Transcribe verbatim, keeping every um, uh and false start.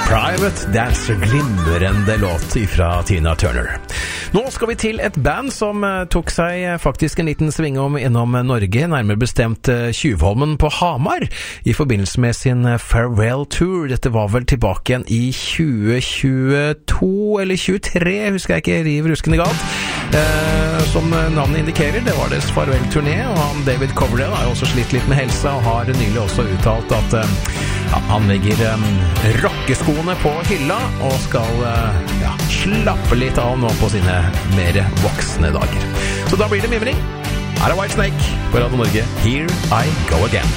Private Dancer, glimrende låt fra Tina Turner. Nå skal vi til et band som tok seg faktisk en liten svingom innom Norge, nærmere bestemt Tjuvholmen på Hamar, i forbindelse med sin Farewell Tour. Dette var vel tilbake igjen i tjue tjueto eller tjuetre, husker jeg ikke, riv ruskende galt. Eh, som navnet indikerer, det var deres farvel-turné, og han David Coverdale har jo også slitt litt med helsa, og har nylig også uttalt at eh, ja, han legger um, rockeskoene på hylla og skal uh, ja, slappe litt av nå på sine mer voksne dager. Så da blir det mimring. Her er Whitesnake på Radio Norge. Here I Go Again.